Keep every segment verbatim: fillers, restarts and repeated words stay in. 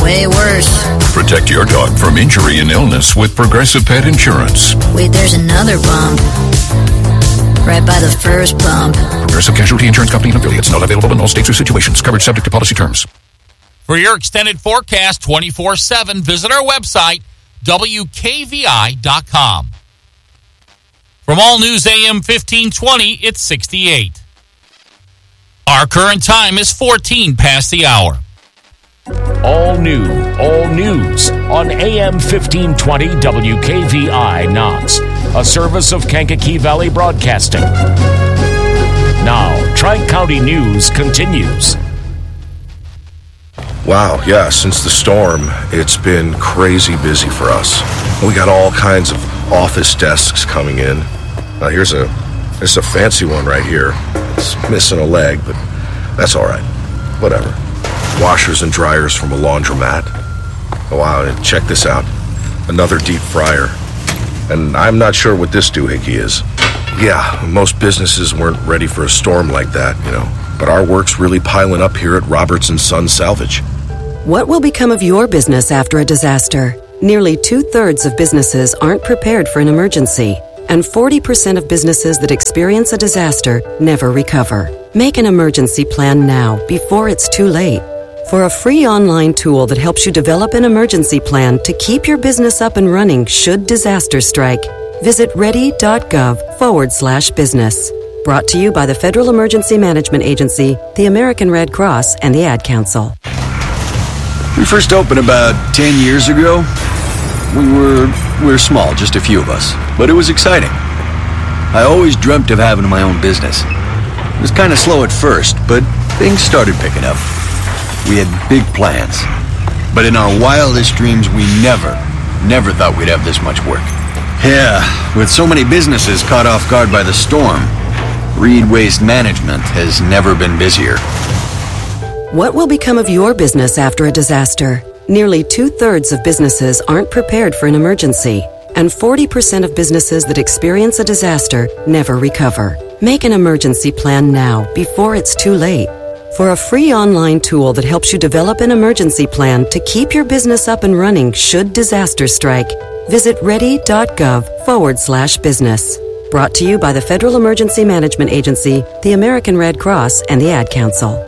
way worse. Protect your dog from injury and illness with Progressive Pet Insurance. Wait, there's another bump. Right by the first bump. Progressive Casualty Insurance Company and affiliates. Not available in all states or situations. Coverage subject to policy terms. For your extended forecast twenty-four seven, visit our website, W K V I dot com. From All News A M fifteen twenty, it's sixty-eight. Our current time is fourteen past the hour. All new, all news on A M fifteen twenty W K V I Knox, a service of Kankakee Valley Broadcasting. Now, Tri-County News continues. Wow, yeah, since the storm, it's been crazy busy for us. We got all kinds of office desks coming in. Uh, here's a here's a fancy one right here. It's missing a leg, but that's all right. Whatever. Washers and dryers from a laundromat. Oh, wow, and check this out. Another deep fryer. And I'm not sure what this doohickey is. Yeah, most businesses weren't ready for a storm like that, you know. But our work's really piling up here at Roberts and Son Salvage. What will become of your business after a disaster? Nearly two-thirds of businesses aren't prepared for an emergency, and forty percent of businesses that experience a disaster never recover. Make an emergency plan now, before it's too late. For a free online tool that helps you develop an emergency plan to keep your business up and running should disaster strike, visit ready.gov forward slash business. Brought to you by the Federal Emergency Management Agency, the American Red Cross, and the Ad Council. We first opened about ten years ago. We were, we were small, just a few of us, but it was exciting. I always dreamt of having my own business. It was kind of slow at first, but things started picking up. We had big plans, but in our wildest dreams, we never, never thought we'd have this much work. Yeah, with so many businesses caught off guard by the storm, Reed Waste Management has never been busier. What will become of your business after a disaster? Nearly two-thirds of businesses aren't prepared for an emergency, and forty percent of businesses that experience a disaster never recover. Make an emergency plan now, before it's too late. For a free online tool that helps you develop an emergency plan to keep your business up and running should disaster strike, visit ready.gov forward slash business. Brought to you by the Federal Emergency Management Agency, the American Red Cross, and the Ad Council.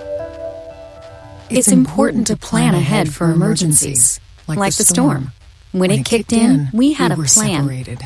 It's important to plan ahead for emergencies, like the storm. When it kicked in, we had a plan.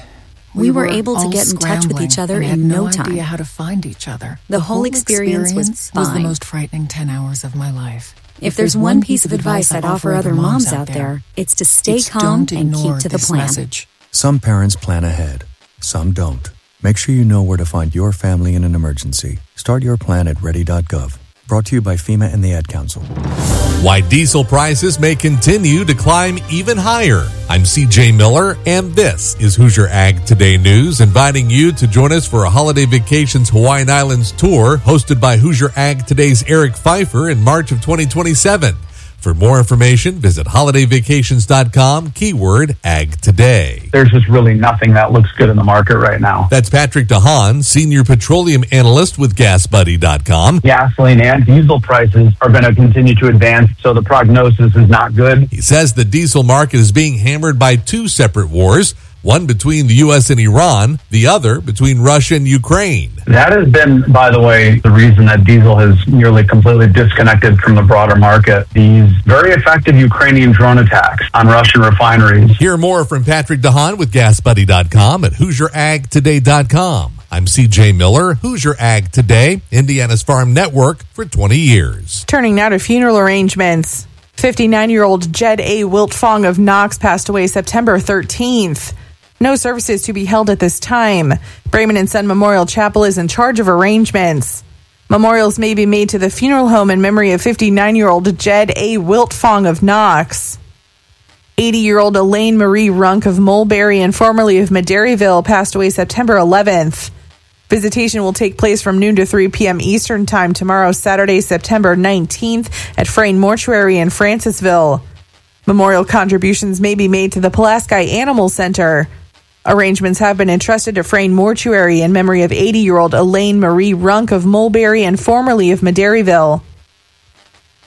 We were able to get in touch with each other in no time. Idea how to find each other. The whole experience was fine. Was the most frightening ten hours of my life. If there's one piece of advice I'd offer other moms out there, it's to stay calm and keep to the plan. Some parents plan ahead, some don't. Make sure you know where to find your family in an emergency. Start your plan at ready dot gov. Brought to you by FEMA and the Ad Council. Why diesel prices may continue to climb even higher. I'm C J Miller, and this is Hoosier Ag Today News, inviting you to join us for a Holiday Vacations Hawaiian Islands tour hosted by Hoosier Ag Today's Eric Pfeiffer in March of twenty twenty-seven. For more information, visit holiday vacations dot com, keyword Ag Today. There's just really nothing that looks good in the market right now. That's Patrick DeHaan, Senior Petroleum Analyst with gas buddy dot com. Gasoline and diesel prices are going to continue to advance, so the prognosis is not good. He says the diesel market is being hammered by two separate wars, one between the U S and Iran, the other between Russia and Ukraine. That has been, by the way, the reason that diesel has nearly completely disconnected from the broader market. These very effective Ukrainian drone attacks on Russian refineries. Hear more from Patrick DeHaan with gas buddy dot com at hoosier ag today dot com. I'm C J Miller, Hoosier Ag Today, Indiana's Farm Network for twenty years. Turning now to funeral arrangements. fifty-nine-year-old Jed A. Wiltfong of Knox passed away September thirteenth. No services to be held at this time. Brayman and Son Memorial Chapel is in charge of arrangements. Memorials may be made to the funeral home in memory of fifty-nine-year-old Jed A. Wiltfong of Knox. eighty-year-old Elaine Marie Runk of Mulberry and formerly of Medaryville passed away September eleventh. Visitation will take place from noon to three p.m. Eastern Time tomorrow, Saturday, September nineteenth at Frayne Mortuary in Francisville. Memorial contributions may be made to the Pulaski Animal Center. Arrangements have been entrusted to Frayne Mortuary in memory of eighty-year-old Elaine Marie Runk of Mulberry and formerly of Medaryville.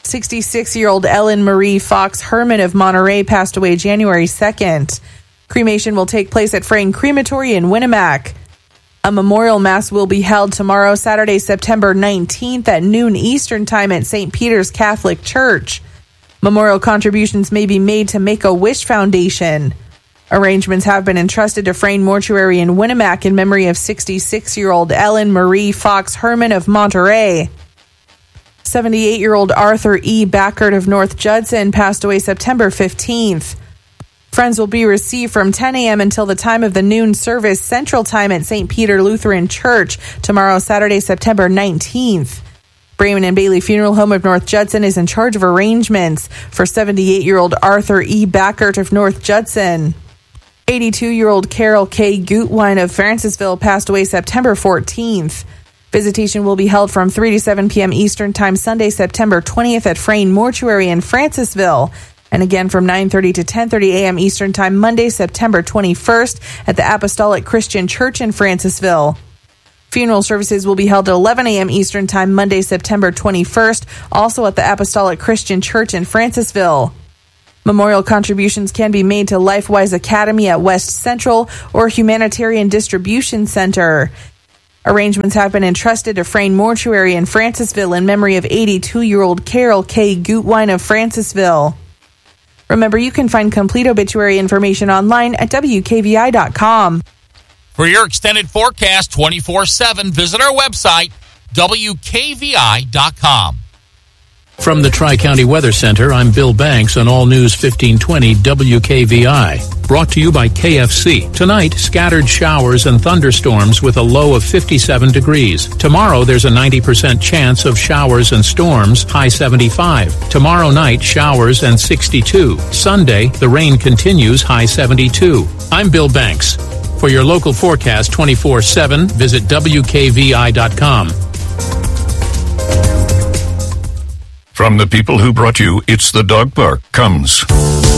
sixty-six-year-old Ellen Marie Fox Herman of Monterey passed away January second. Cremation will take place at Frayne Crematory in Winnemac. A memorial mass will be held tomorrow, Saturday, September nineteenth at noon Eastern Time at Saint Peter's Catholic Church. Memorial contributions may be made to Make-A-Wish Foundation. Arrangements have been entrusted to Frayne Mortuary in Winnemac in memory of sixty-six-year-old Ellen Marie Fox Herman of Monterey. seventy-eight-year-old Arthur E. Backert of North Judson passed away September fifteenth. Friends will be received from ten a.m. until the time of the noon service Central Time at Saint Peter Lutheran Church tomorrow, Saturday, September nineteenth. Brayman and Bailey Funeral Home of North Judson is in charge of arrangements for seventy-eight-year-old Arthur E. Backert of North Judson. eighty-two-year-old Carol K. Gutwein of Francisville passed away September fourteenth. Visitation will be held from three to seven p.m. Eastern Time Sunday, September twentieth at Frayne Mortuary in Francisville. And again from nine thirty to ten thirty a.m. Eastern Time Monday, September twenty-first at the Apostolic Christian Church in Francisville. Funeral services will be held at eleven a.m. Eastern Time Monday, September twenty-first, also at the Apostolic Christian Church in Francisville. Memorial contributions can be made to LifeWise Academy at West Central or Humanitarian Distribution Center. Arrangements have been entrusted to Frayne Mortuary in Francisville in memory of eighty-two-year-old Carol K. Gutwein of Francisville. Remember, you can find complete obituary information online at W K V I dot com. For your extended forecast twenty-four seven, visit our website, W K V I dot com. From the Tri-County Weather Center, I'm Bill Banks on All News fifteen twenty W K V I. Brought to you by K F C. Tonight, scattered showers and thunderstorms with a low of fifty-seven degrees. Tomorrow, there's a ninety percent chance of showers and storms, high seventy-five. Tomorrow night, showers and sixty-two. Sunday, the rain continues, high seventy-two. I'm Bill Banks. For your local forecast twenty-four seven, visit W K V I dot com. From the people who brought you It's the Dog Park comes